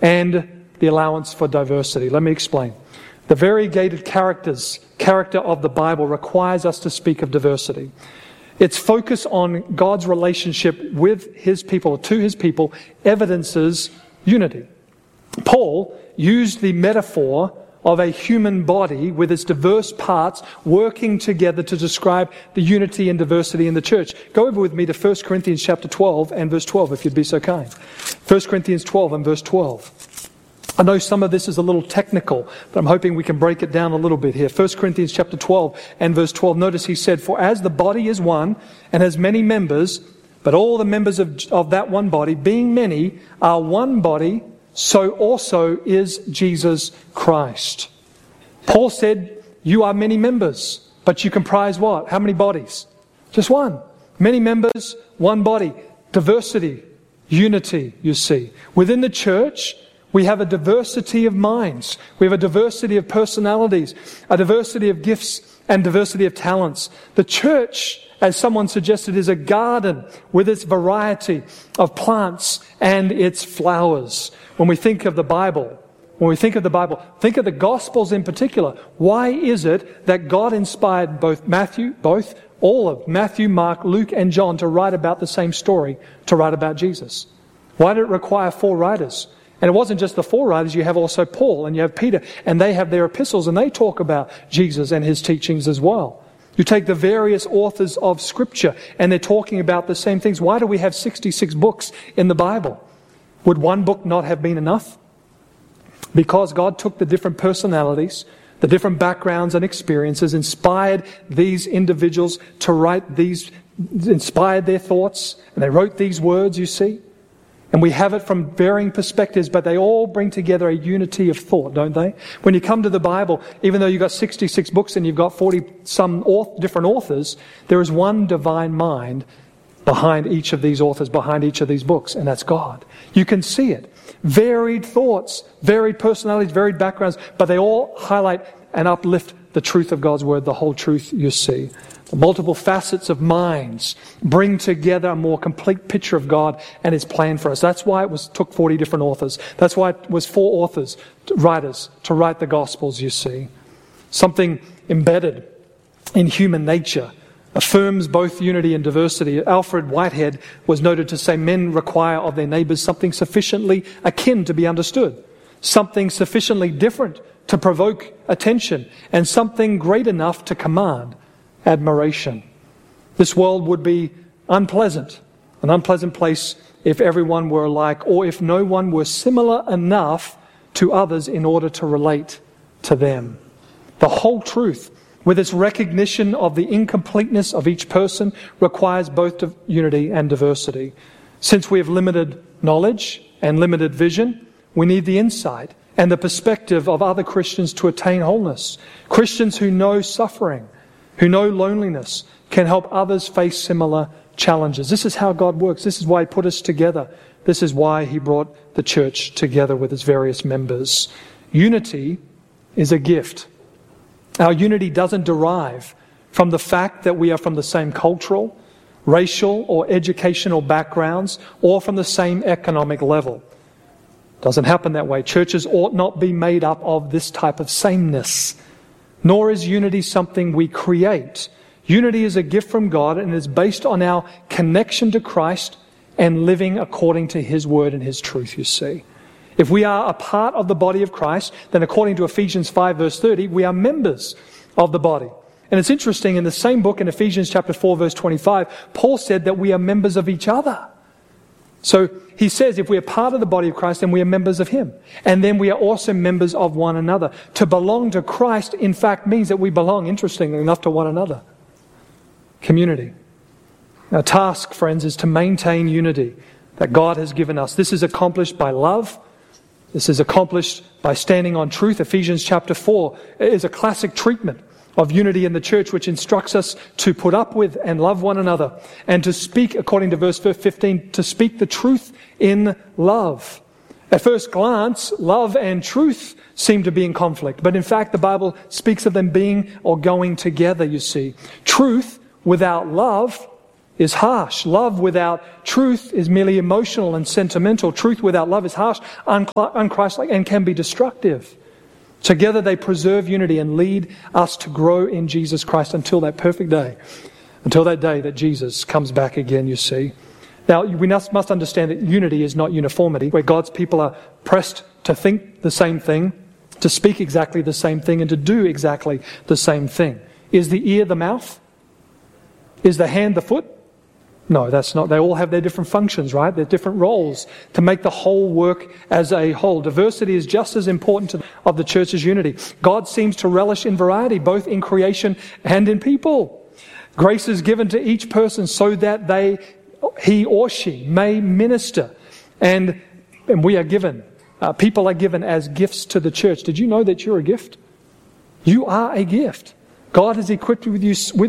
and the allowance for diversity. Let me explain. The variegated character of the Bible requires us to speak of diversity. Its focus on God's relationship with His people, to His people, evidences unity. Paul used the metaphor of a human body with its diverse parts working together to describe the unity and diversity in the church. Go over with me to 1 Corinthians chapter 12 and verse 12, if you'd be so kind. 1 Corinthians 12 and verse 12. I know some of this is a little technical, but I'm hoping we can break it down a little bit here. 1 Corinthians chapter 12 and verse 12. Notice he said, "For as the body is one and has many members, but all the members of that one body, being many, are one body, so also is Jesus Christ." Paul said, you are many members, but you comprise what? How many bodies? Just one. Many members, one body. Diversity, unity, you see. Within the church, we have a diversity of minds. We have a diversity of personalities, a diversity of gifts, and diversity of talents. The church, as someone suggested, is a garden with its variety of plants and its flowers. When we think of the Bible, think of the Gospels in particular. Why is it that God inspired all of Matthew, Mark, Luke, and John to write about the same story, to write about Jesus? Why did it require 4 writers? And it wasn't just the 4 writers, you have also Paul and you have Peter, and they have their epistles and they talk about Jesus and His teachings as well. You take the various authors of Scripture and they're talking about the same things. Why do we have 66 books in the Bible? Would one book not have been enough? Because God took the different personalities, the different backgrounds and experiences, inspired these individuals to write these, inspired their thoughts, and they wrote these words, you see. And we have it from varying perspectives, but they all bring together a unity of thought, don't they? When you come to the Bible, even though you've got 66 books and you've got 40-some different authors, there is one divine mind behind each of these authors, behind each of these books, and that's God. You can see it. Varied thoughts, varied personalities, varied backgrounds, but they all highlight and uplift the truth of God's Word, the whole truth you see. The multiple facets of minds bring together a more complete picture of God and His plan for us. That's why it took 40 different authors. That's why it was 4 writers to write the Gospels, you see. Something embedded in human nature affirms both unity and diversity. Alfred Whitehead was noted to say men require of their neighbours something sufficiently akin to be understood, something sufficiently different to provoke attention, and something great enough to command admiration. This world would be an unpleasant place if everyone were alike, or if no one were similar enough to others in order to relate to them. The whole truth, with its recognition of the incompleteness of each person, requires both unity and diversity. Since we have limited knowledge and limited vision, we need the insight and the perspective of other Christians to attain wholeness. Christians who know suffering, who know loneliness, can help others face similar challenges. This is how God works. This is why He put us together. This is why He brought the church together with its various members. Unity is a gift. Our unity doesn't derive from the fact that we are from the same cultural, racial, or educational backgrounds, or from the same economic level. It doesn't happen that way. Churches ought not be made up of this type of sameness. Nor is unity something we create. Unity is a gift from God and is based on our connection to Christ and living according to His Word and His truth, you see. If we are a part of the body of Christ, then according to Ephesians 5 verse 30, we are members of the body. And it's interesting, in the same book, in Ephesians chapter 4 verse 25, Paul said that we are members of each other. So he says if we are part of the body of Christ, then we are members of Him. And then we are also members of one another. To belong to Christ, in fact, means that we belong, interestingly enough, to one another. Community. Our task, friends, is to maintain unity that God has given us. This is accomplished by love. This is accomplished by standing on truth. Ephesians chapter 4 is a classic treatment of unity in the church, which instructs us to put up with and love one another, and to speak, according to verse 15, to speak the truth in love. At first glance, love and truth seem to be in conflict, but in fact the Bible speaks of them being or going together, you see. Truth without love is harsh. Love without truth is merely emotional and sentimental. Truth without love is harsh, unchristlike, and can be destructive. Together they preserve unity and lead us to grow in Jesus Christ until that perfect day. Until that day that Jesus comes back again, you see. Now, we must understand that unity is not uniformity, where God's people are pressed to think the same thing, to speak exactly the same thing, and to do exactly the same thing. Is the ear the mouth? Is the hand the foot? No, that's not. They all have their different functions, right? Their different roles to make the whole work as a whole. Diversity is just as important of the church's unity. God seems to relish in variety, both in creation and in people. Grace is given to each person so that he or she may minister. And we are given, people are given as gifts to the church. Did you know that you're a gift? You are a gift. God has equipped in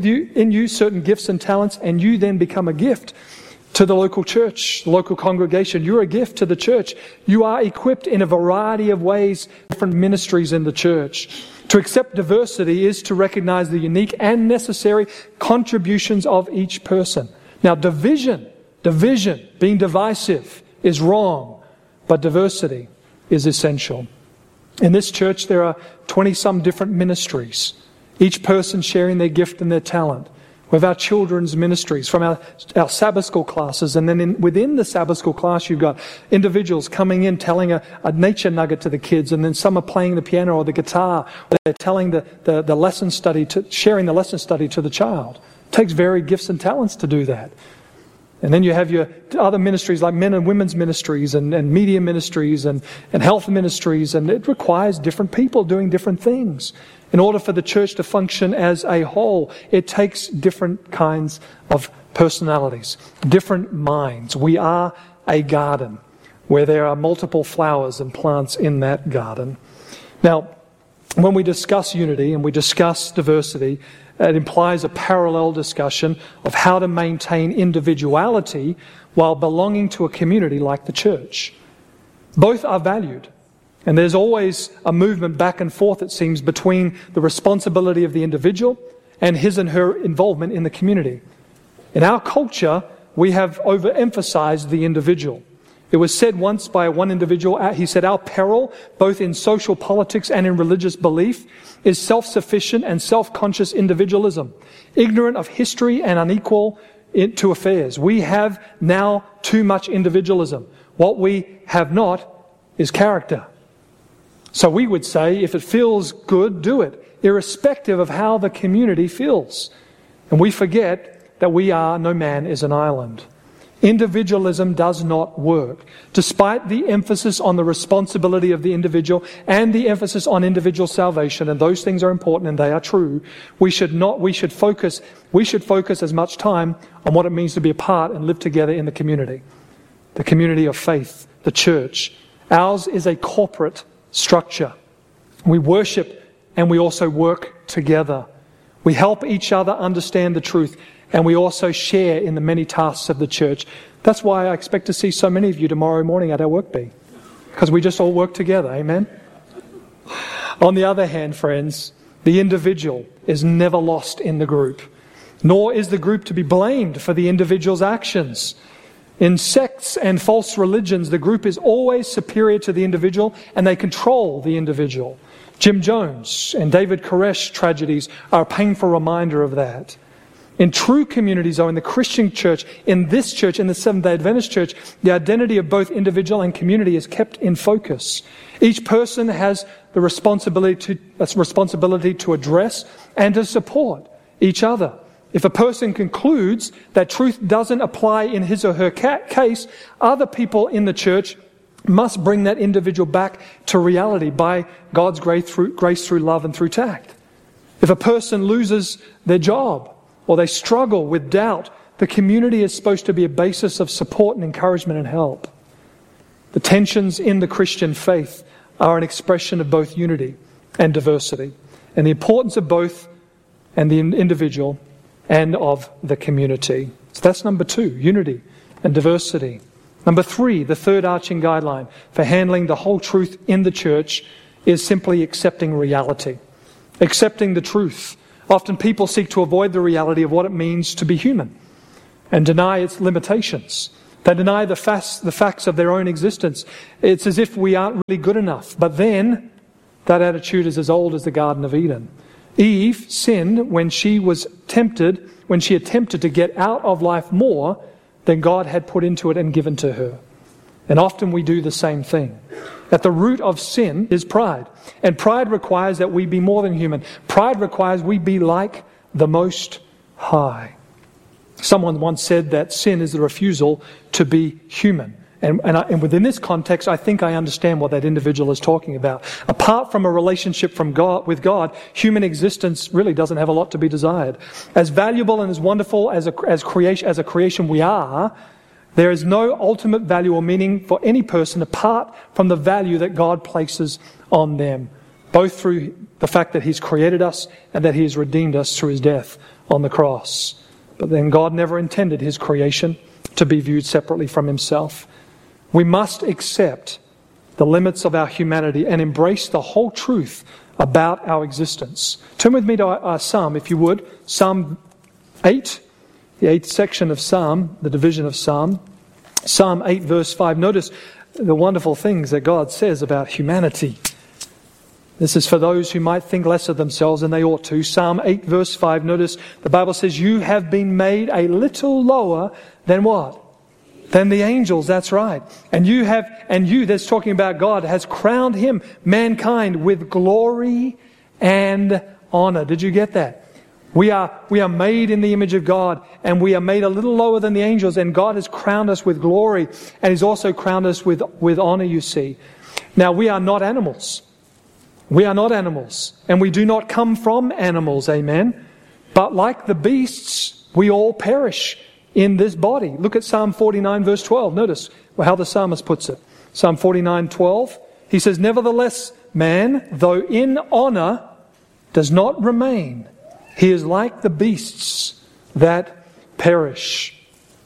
you certain gifts and talents, and you then become a gift to the local church, the local congregation. You're a gift to the church. You are equipped in a variety of ways, different ministries in the church. To accept diversity is to recognize the unique and necessary contributions of each person. Now, division, being divisive, is wrong, but diversity is essential. In this church, there are 20-some different ministries, each person sharing their gift and their talent. We have our children's ministries from our Sabbath school classes, and then within the Sabbath school class you've got individuals coming in telling a nature nugget to the kids, and then some are playing the piano or the guitar. They're telling the lesson study, sharing the lesson study to the child. It takes varied gifts and talents to do that. And then you have your other ministries like men and women's ministries and media ministries and health ministries, and it requires different people doing different things. In order for the church to function as a whole, it takes different kinds of personalities, different minds. We are a garden where there are multiple flowers and plants in that garden. Now, when we discuss unity and we discuss diversity, it implies a parallel discussion of how to maintain individuality while belonging to a community like the church. Both are valued. And there's always a movement back and forth, it seems, between the responsibility of the individual and his and her involvement in the community. In our culture, we have overemphasized the individual. It was said once by one individual, he said, our peril, both in social politics and in religious belief, is self-sufficient and self-conscious individualism, ignorant of history and unequal to affairs. We have now too much individualism. What we have not is character. So we would say, if it feels good, do it, irrespective of how the community feels. And we forget that no man is an island. Individualism does not work. Despite the emphasis on the responsibility of the individual and the emphasis on individual salvation, and those things are important and they are true, we should focus as much time on what it means to be a part and live together in the community of faith, the church. Ours is a corporate structure. We worship and we also work together. We help each other understand the truth, and we also share in the many tasks of the church. That's why I expect to see so many of you tomorrow morning at our work bee, because we just all work together. Amen? On the other hand, friends, the individual is never lost in the group, nor is the group to be blamed for the individual's actions. In sects and false religions, the group is always superior to the individual, and they control the individual. Jim Jones and David Koresh tragedies are a painful reminder of that. In true communities, though, in the Christian church, in this church, in the Seventh-day Adventist church, the identity of both individual and community is kept in focus. Each person has the responsibility to address and to support each other. If a person concludes that truth doesn't apply in his or her case, other people in the church must bring that individual back to reality by God's grace through love and through tact. If a person loses their job or they struggle with doubt, the community is supposed to be a basis of support and encouragement and help. The tensions in the Christian faith are an expression of both unity and diversity, and the importance of both and the individual and of the community. So that's number 2, unity and diversity. Number 3, the third arching guideline for handling the whole truth in the church is simply accepting reality. Accepting the truth. Often people seek to avoid the reality of what it means to be human. and deny its limitations. They deny the facts of their own existence. It's as if we aren't really good enough. But then, that attitude is as old as the Garden of Eden. Eve sinned when she attempted to get out of life more than God had put into it and given to her. And often we do the same thing. At the root of sin is pride. And pride requires that we be more than human. Pride requires we be like the Most High. Someone once said that sin is the refusal to be human. And within this context, I think I understand what that individual is talking about. Apart from a relationship with God, human existence really doesn't have a lot to be desired. As valuable and as wonderful as a creation we are, there is no ultimate value or meaning for any person apart from the value that God places on them, both through the fact that He's created us and that He has redeemed us through His death on the cross. But then God never intended His creation to be viewed separately from Himself. We must accept the limits of our humanity and embrace the whole truth about our existence. Turn with me to Psalm, if you would. Psalm 8, the 8th section of Psalm, the division of Psalm. Psalm 8, verse 5. Notice the wonderful things that God says about humanity. This is for those who might think less of themselves than they ought to. Psalm 8, verse 5. Notice the Bible says, you have been made a little lower than what? Than the angels, that's right. And you, that's talking about God, has crowned him, mankind, with glory and honor. Did you get that? We are made in the image of God, and we are made a little lower than the angels, and God has crowned us with glory, and He's also crowned us with honor, you see. Now, we are not animals. We are not animals, and we do not come from animals, amen? But like the beasts, we all perish in this body. Look at Psalm 49, verse 12. Notice how the psalmist puts it. Psalm 49, 12. He says, nevertheless, man, though in honor, does not remain. He is like the beasts that perish.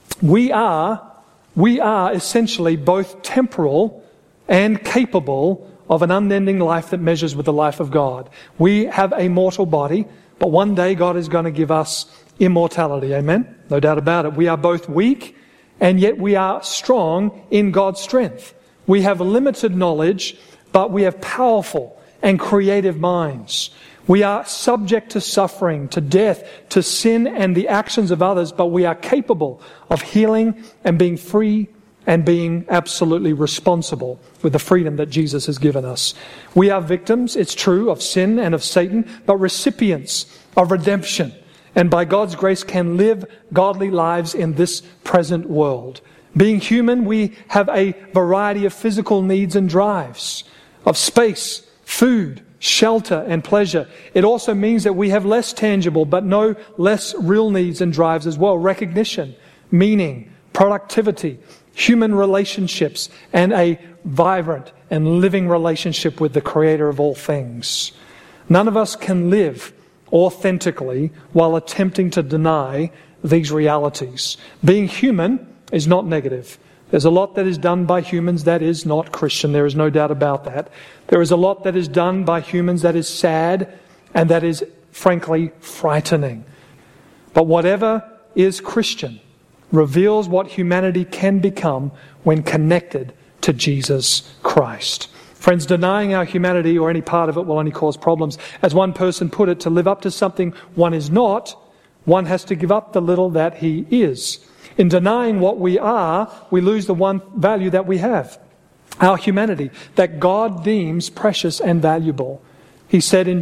We are essentially both temporal and capable of an unending life that measures with the life of God. We have a mortal body, but one day God is going to give us immortality. Amen? No doubt about it. We are both weak, and yet we are strong in God's strength. We have limited knowledge, but we have powerful and creative minds. We are subject to suffering, to death, to sin and the actions of others, but we are capable of healing and being free and being absolutely responsible with the freedom that Jesus has given us. We are victims, it's true, of sin and of Satan, but recipients of redemption, and by God's grace can live godly lives in this present world. Being human, we have a variety of physical needs and drives, of space, food, shelter and pleasure. It also means that we have less tangible but no less real needs and drives as well. Recognition, meaning, productivity, human relationships, and a vibrant and living relationship with the Creator of all things. None of us can live authentically while attempting to deny these realities. Being human is not negative. There's a lot that is done by humans that is not Christian. There is no doubt about that. There is a lot that is done by humans that is sad and that is, frankly, frightening. But whatever is Christian reveals what humanity can become when connected to Jesus Christ. Friends, denying our humanity or any part of it will only cause problems. As one person put it, to live up to something one is not, one has to give up the little that he is. In denying what we are, we lose the one value that we have, our humanity, that God deems precious and valuable. He said in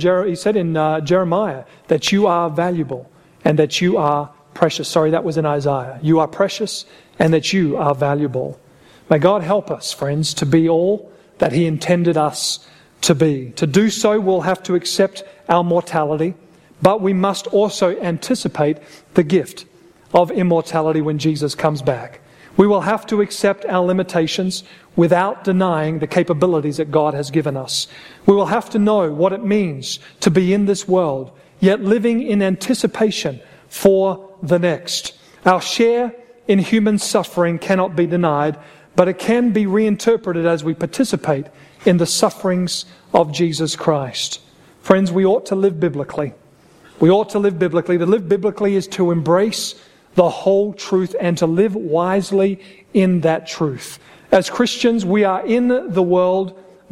Jeremiah that you are valuable and that you are precious. Sorry, that was in Isaiah. You are precious and that you are valuable. May God help us, friends, to be all that He intended us to be. To do so, we'll have to accept our mortality, but we must also anticipate the gift of immortality when Jesus comes back. We will have to accept our limitations without denying the capabilities that God has given us. We will have to know what it means to be in this world, yet living in anticipation for the next. Our share in human suffering cannot be denied, but it can be reinterpreted as we participate in the sufferings of Jesus Christ. Friends, we ought to live biblically. We ought to live biblically. To live biblically is to embrace the whole truth and to live wisely in that truth. As Christians, we are in the world,